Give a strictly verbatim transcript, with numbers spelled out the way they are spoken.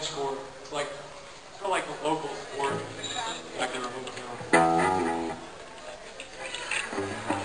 score, like, kind of like a local sport back in our hometown.